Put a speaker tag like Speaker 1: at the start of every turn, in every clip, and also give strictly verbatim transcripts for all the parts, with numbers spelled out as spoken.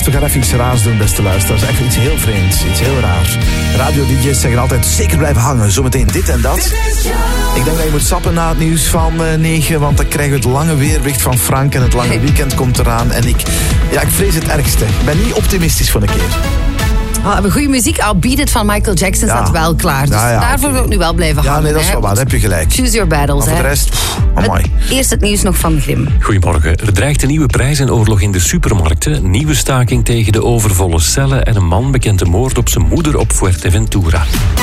Speaker 1: Wacht, we gaan even iets raars doen, beste luisteraars. Echt iets heel vreemds, iets heel raars. Radio-dj's zeggen altijd zeker blijven hangen. Zometeen dit en dat. Ik denk dat je moet sappen na het nieuws van negen, want dan krijgen we het lange weerwicht van Frank en het lange weekend komt eraan. En ik, ja, ik vrees het ergste. Ik ben niet optimistisch voor een keer.
Speaker 2: We hebben goede muziek. I'll Beat It van Michael Jackson staat ja. wel klaar. Dus ja, ja, daarvoor wil ik nu wel blijven hangen.
Speaker 1: Ja, nee, dat is wel waar. Daar heb je gelijk.
Speaker 2: Choose your battles.
Speaker 1: Maar voor de rest, pff, amai.
Speaker 2: Eerst het nieuws nog van Grim.
Speaker 3: Goedemorgen. Er dreigt een nieuwe prijzenoorlog in de supermarkten. Nieuwe staking tegen de overvolle cellen. En een man bekent de moord op zijn moeder op Fuerteventura.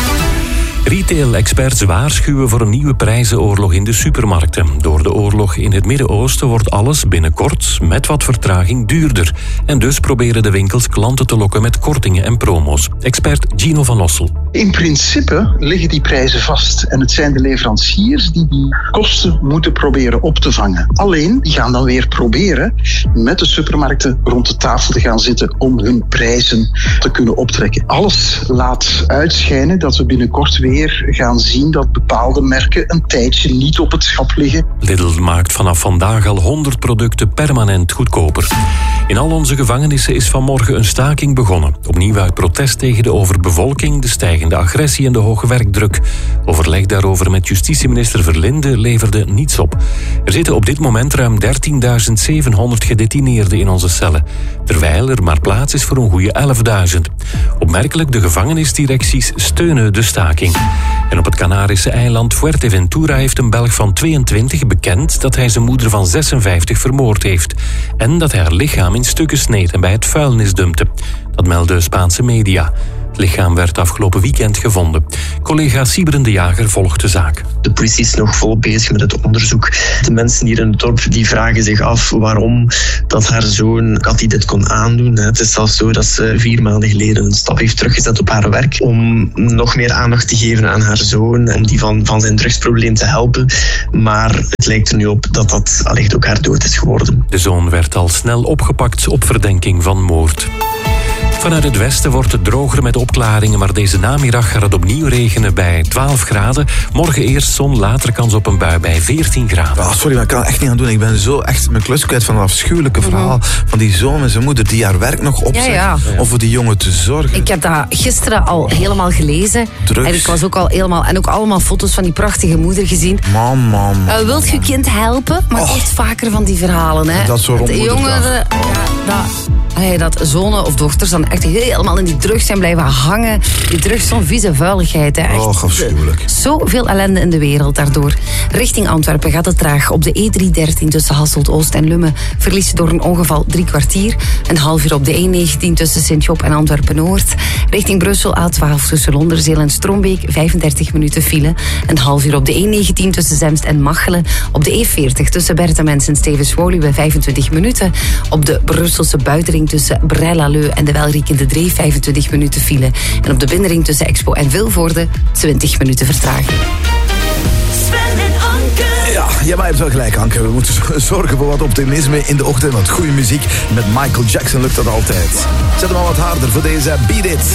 Speaker 3: Retail-experts waarschuwen voor een nieuwe prijzenoorlog in de supermarkten. Door de oorlog in het Midden-Oosten wordt alles binnenkort met wat vertraging duurder. En dus proberen de winkels klanten te lokken met kortingen en promo's. Expert Gino van Ossel.
Speaker 4: In principe liggen die prijzen vast. En het zijn de leveranciers die die kosten moeten proberen op te vangen. Alleen, die gaan dan weer proberen met de supermarkten rond de tafel te gaan zitten om hun prijzen te kunnen optrekken. Alles laat uitschijnen dat we binnenkort weer gaan zien dat bepaalde merken een tijdje niet op het schap liggen.
Speaker 3: Lidl maakt vanaf vandaag al honderd producten permanent goedkoper. In al onze gevangenissen is vanmorgen een staking begonnen. Opnieuw uit protest tegen de overbevolking, de stijgende agressie en de hoge werkdruk. Overleg daarover met justitieminister Verlinde leverde niets op. Er zitten op dit moment ruim dertienduizend zevenhonderd gedetineerden in onze cellen, terwijl er maar plaats is voor een goede elfduizend. Opmerkelijk, de gevangenisdirecties steunen de staking. En op het Canarische eiland Fuerteventura heeft een Belg van tweeëntwintig bekend dat hij zijn moeder van zesenvijftig vermoord heeft. En dat hij haar lichaam in stukken sneed en bij het vuilnis dumpte. Dat melden Spaanse media. Het lichaam werd afgelopen weekend gevonden. Collega Siebren de Jager volgt de zaak.
Speaker 5: De politie is nog volop bezig met het onderzoek. De mensen hier in het dorp die vragen zich af waarom dat haar zoon Cathy dit kon aandoen. Het is zelfs zo dat ze vier maanden geleden een stap heeft teruggezet op haar werk om nog meer aandacht te geven aan haar zoon, om die van, van zijn drugsprobleem te helpen. Maar het lijkt er nu op dat dat allicht ook haar dood is geworden.
Speaker 3: De zoon werd al snel opgepakt op verdenking van moord. Vanuit het westen wordt het droger met opklaringen, maar deze namiddag gaat het opnieuw regenen bij twaalf graden. Morgen eerst zon, later kans op een bui bij veertien graden.
Speaker 1: Oh, sorry, maar ik kan het echt niet aan doen. Ik ben zo echt mijn klus kwijt van het afschuwelijke verhaal mm-hmm. van die zoon en zijn moeder die haar werk nog opzegt ja, ja. om voor die jongen te zorgen.
Speaker 2: Ik heb dat gisteren al helemaal gelezen.
Speaker 1: Drugs.
Speaker 2: En ik was ook al helemaal en ook allemaal foto's van die prachtige moeder gezien.
Speaker 1: Man, man. man
Speaker 2: uh, wilt je kind helpen? Maar oh. echt vaker van die verhalen, hè?
Speaker 1: Dat soort
Speaker 2: de jongeren, ja, dat. Allee, dat zonen of dochters dan echt helemaal in die drugs zijn blijven hangen. Die drugs, zo'n vieze vuiligheid. Hè. Echt,
Speaker 1: oh, afschuwelijk.
Speaker 2: Zoveel ellende in de wereld daardoor. Richting Antwerpen gaat het traag. Op de E driehonderddertien tussen Hasselt-Oost en Lummen verlies je door een ongeval drie kwartier. Een half uur op de E negentien tussen Sint-Job en Antwerpen-Noord. Richting Brussel A twaalf tussen Londerzeel en Strombeek vijfendertig minuten file. Een half uur op de E negentien tussen Zemst en Machelen. Op de E veertig tussen Bertemens en Stevens-Woluwe vijfentwintig minuten. Op de Brusselse buitenring tussen Braine-l'Alleud en de Welriekende Dreef vijfentwintig minuten file. En op de binnenring tussen Expo en Vilvoorde twintig minuten vertraging.
Speaker 1: Sven en Anke. Ja, jij hebt wel gelijk, Anke. We moeten zorgen voor wat optimisme in de ochtend. Want goede muziek met Michael Jackson lukt dat altijd. Zet hem al wat harder voor deze Beat It.